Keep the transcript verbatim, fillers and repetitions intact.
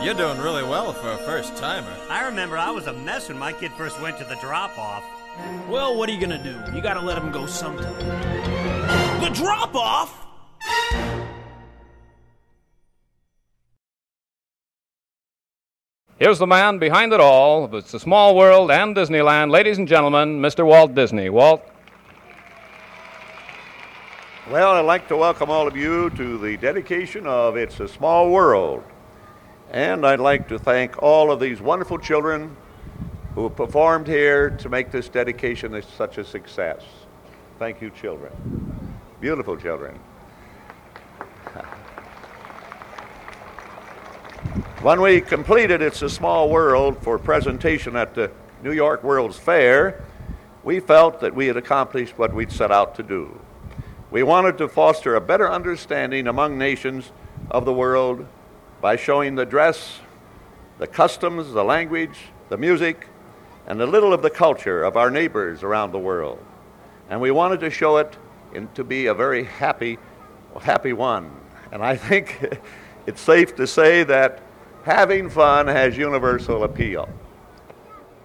You're doing really well for a first-timer. I remember I was a mess when my kid first went to the drop-off. Well, what are you gonna do? You gotta let him go sometime. The drop-off? Here's the man behind it all. It's a Small World and Disneyland. Ladies and gentlemen, Mister Walt Disney. Walt. Well, I'd like to welcome all of you to the dedication of It's a Small World. And I'd like to thank all of these wonderful children who have performed here to make this dedication such a success. Thank you, children. Beautiful children. When we completed It's a Small World for presentation at the New York World's Fair, we felt that we had accomplished what we'd set out to do. We wanted to foster a better understanding among nations of the world by showing the dress, the customs, the language, the music, and a little of the culture of our neighbors around the world. And we wanted to show it in, to be a very happy, happy one. And I think it's safe to say that having fun has universal appeal.